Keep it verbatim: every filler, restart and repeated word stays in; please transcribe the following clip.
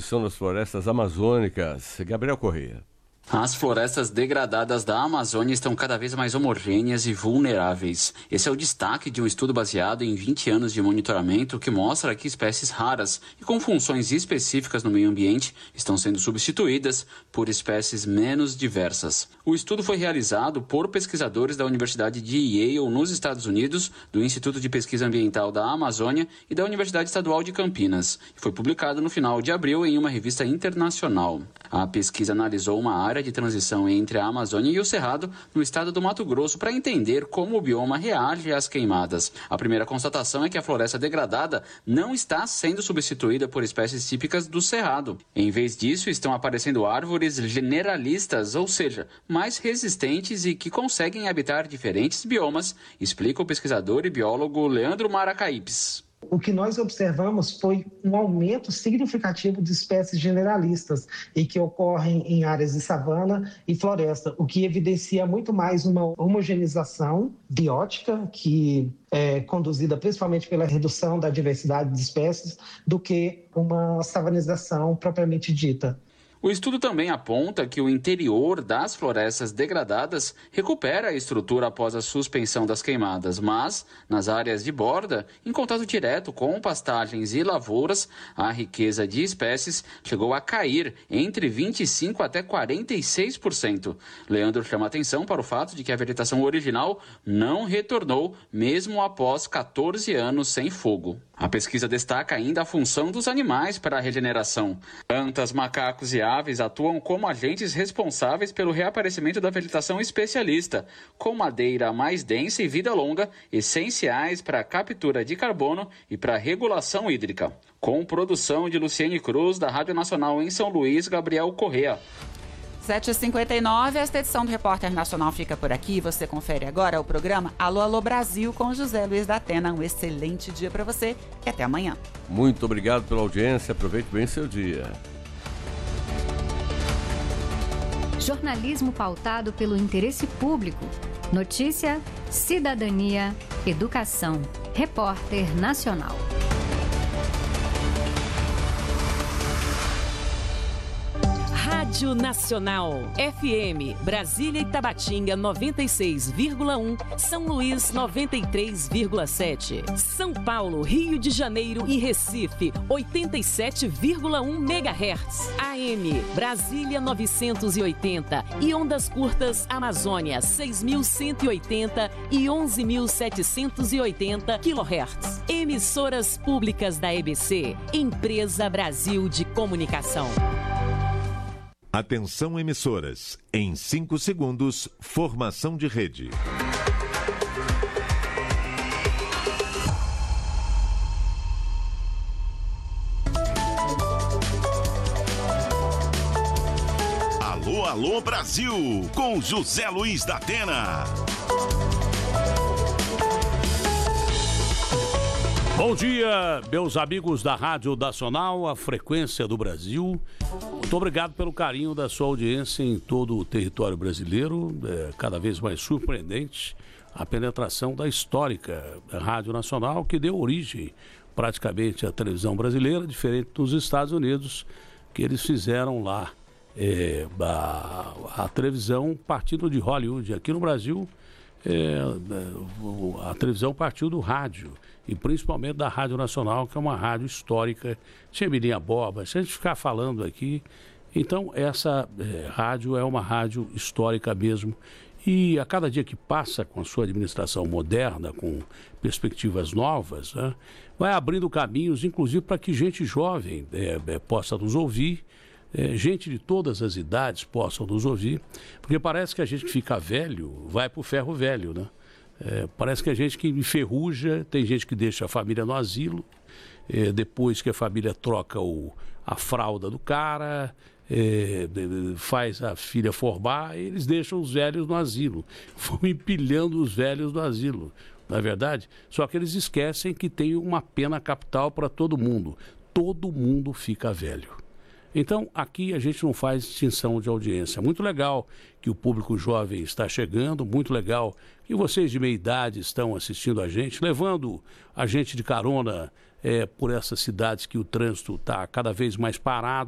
destruição das florestas amazônicas. Gabriel Correia. As florestas degradadas da Amazônia estão cada vez mais homogêneas e vulneráveis. Esse é o destaque de um estudo baseado em vinte anos de monitoramento que mostra que espécies raras e com funções específicas no meio ambiente estão sendo substituídas por espécies menos diversas. O estudo foi realizado por pesquisadores da Universidade de Yale, nos Estados Unidos, do Instituto de Pesquisa Ambiental da Amazônia e da Universidade Estadual de Campinas, e foi publicado no final de abril em uma revista internacional. A pesquisa analisou uma área de transição entre a Amazônia e o Cerrado, no estado do Mato Grosso, para entender como o bioma reage às queimadas. A primeira constatação é que a floresta degradada não está sendo substituída por espécies típicas do Cerrado. Em vez disso, estão aparecendo árvores generalistas, ou seja, mais resistentes e que conseguem habitar diferentes biomas, explica o pesquisador e biólogo Leandro Maracaípes. O que nós observamos foi um aumento significativo de espécies generalistas e que ocorrem em áreas de savana e floresta, o que evidencia muito mais uma homogeneização biótica, que é conduzida principalmente pela redução da diversidade de espécies, do que uma savanização propriamente dita. O estudo também aponta que o interior das florestas degradadas recupera a estrutura após a suspensão das queimadas, mas, nas áreas de borda, em contato direto com pastagens e lavouras, a riqueza de espécies chegou a cair entre vinte e cinco por cento até quarenta e seis por cento. Leandro chama atenção para o fato de que a vegetação original não retornou, mesmo após quatorze anos sem fogo. A pesquisa destaca ainda a função dos animais para a regeneração. Plantas, macacos e aves atuam como agentes responsáveis pelo reaparecimento da vegetação especialista, com madeira mais densa e vida longa, essenciais para a captura de carbono e para a regulação hídrica. Com produção de Luciene Cruz, da Rádio Nacional em São Luís, Gabriel Correa. sete e cinquenta e nove, esta edição do Repórter Nacional fica por aqui. Você confere agora o programa Alô, Alô Brasil com José Luiz da Atena. Um excelente dia para você e até amanhã. Muito obrigado pela audiência. Aproveite bem seu dia. Jornalismo pautado pelo interesse público. Notícia, cidadania, educação. Repórter Nacional. Rádio Nacional, F M, Brasília e Tabatinga noventa e seis vírgula um, São Luís noventa e três vírgula sete, São Paulo, Rio de Janeiro e Recife oitenta e sete vírgula um megahertz, A M, Brasília novecentos e oitenta e ondas curtas Amazônia seis mil cento e oitenta e onze mil setecentos e oitenta quilohertz. Emissoras públicas da E B C, Empresa Brasil de Comunicação. Atenção emissoras, em cinco segundos, formação de rede. Alô, alô Brasil, com José Luiz da Atena. Bom dia, meus amigos da Rádio Nacional, a frequência do Brasil. Muito obrigado pelo carinho da sua audiência em todo o território brasileiro. É cada vez mais surpreendente a penetração da histórica Rádio Nacional, que deu origem praticamente à televisão brasileira, diferente dos Estados Unidos, que eles fizeram lá é, a, a televisão partindo de Hollywood. Aqui no Brasil, é, a televisão partiu do rádio, e principalmente da Rádio Nacional, que é uma rádio histórica, tinha Mirinha Borba, se a gente ficar falando aqui. Então, essa é, rádio é uma rádio histórica mesmo, e a cada dia que passa com a sua administração moderna, com perspectivas novas, né, vai abrindo caminhos, inclusive para que gente jovem é, é, possa nos ouvir, é, gente de todas as idades possam nos ouvir, porque parece que a gente que fica velho vai para o ferro velho, né? É, parece que a gente que enferruja, tem gente que deixa a família no asilo, é, depois que a família troca o, a fralda do cara, é, faz a filha formar, eles deixam os velhos no asilo, vão empilhando os velhos no asilo, não é verdade? Só que eles esquecem que tem uma pena capital para todo mundo, todo mundo fica velho. Então, aqui a gente não faz distinção de audiência. Muito legal que o público jovem está chegando, muito legal que vocês de meia idade estão assistindo a gente, levando a gente de carona é, por essas cidades que o trânsito está cada vez mais parado.